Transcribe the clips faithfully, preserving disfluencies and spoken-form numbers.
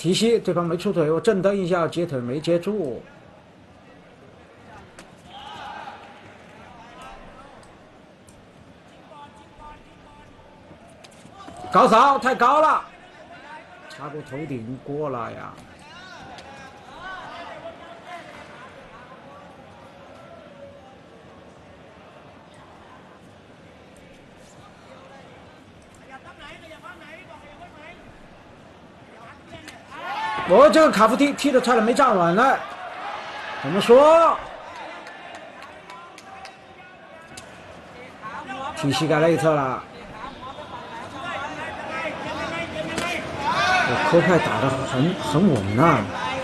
提膝，对方没出腿，我正蹬一下，接腿没接住。高扫太高了，插过头顶过了呀。 我、哦、这个卡夫踢踢的差点没站稳了，怎么说？踢膝盖内侧了。我科派打得很很稳呐、啊。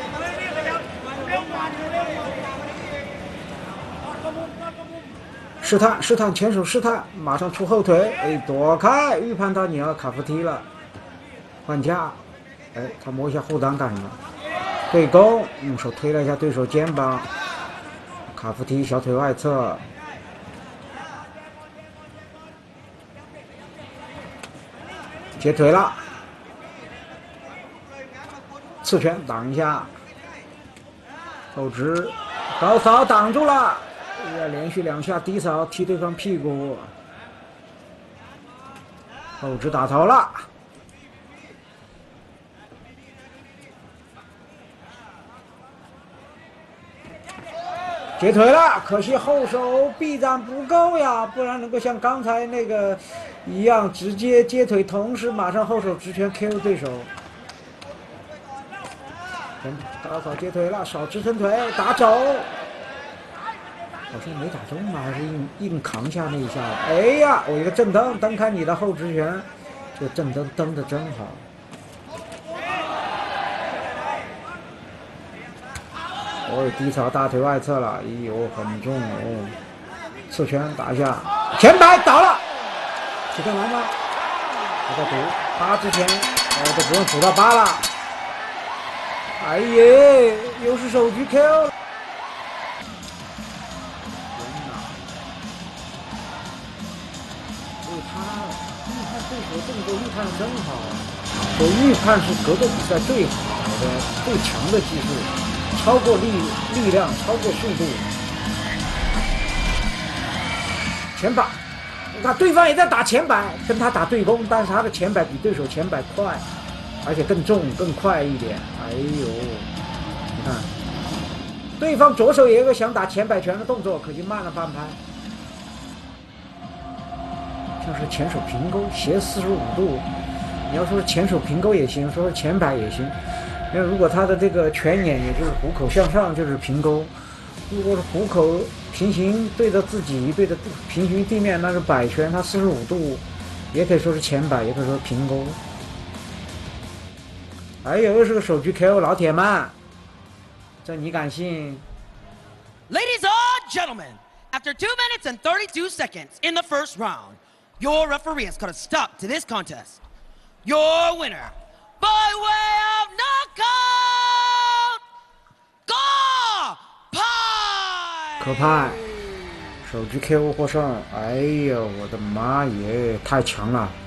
试探试探前手试探，马上出后腿，哎，躲开，预判到你要卡夫踢了，换架。 哎，他摸一下后裆干什么？对攻，用手推了一下对手肩膀，卡夫踢小腿外侧，接腿了，刺拳挡一下，后直高扫挡住了，要连续两下低扫踢对方屁股，后直打头了。 接腿了，可惜后手臂展不够呀，不然能够像刚才那个一样直接接腿，同时马上后手直拳 K O 对手。高扫接腿了，少支撑腿打肘，好像没打中吗？还是硬硬扛下那一下？哎呀，我一个正蹬蹬开你的后直拳，这个正蹬蹬的真好。 哦，低扫大腿外侧了，哎呦，很重哦！刺拳打一下，前摆倒了，起干来吗？还在赌八之前，哦，都不用数到八了。哎耶，又是手局 K O 了！天哪！所以他预判对手动作预判真好，我预判是格斗比赛最好的、最强的技术。 超过力力量，超过速度，前摆，你看对方也在打前摆，跟他打对攻，但是他的前摆比对手前摆快，而且更重更快一点。哎呦，你看，对方左手也有个想打前摆拳的动作，可惜慢了半拍，像是前手平勾斜四十五度，你要说是前手平勾也行，说是前摆也行。 因为如果他的这个拳眼，也就是虎口向上，就是平勾；如果是虎口平行对着自己，对着平行地面，那是摆拳，它四十五度，也可以说是前摆，也可以说平勾。还有又是个手局 K O 老铁们，这你敢信 ？Ladies and gentlemen, after two minutes and thirty-two seconds in the first round, your referee has cut a stop to this contest. Your winner. By way of knockout, 高派可派手局 K O 获胜。哎呦，我的妈耶，太强了！